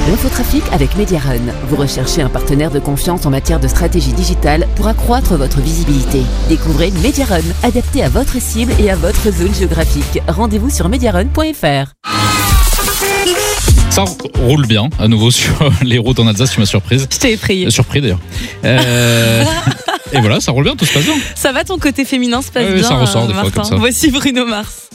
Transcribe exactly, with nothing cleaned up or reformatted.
L'infotrafic avec Mediarun. Vous recherchez un partenaire de confiance en matière de stratégie digitale pour accroître votre visibilité. Découvrez Mediarun, adapté à votre cible et à votre zone géographique. Rendez-vous sur mediarun point f r. Ça roule bien, à nouveau sur les routes en Alsace, tu m'as surprise. Je t'ai effrayé. Euh, surpris d'ailleurs. Euh, et voilà, ça roule bien, tout se passe bien. Ça va, ton côté féminin se passe Oui, bien, ça ressort des fois Martin. comme ça. Voici Bruno Mars.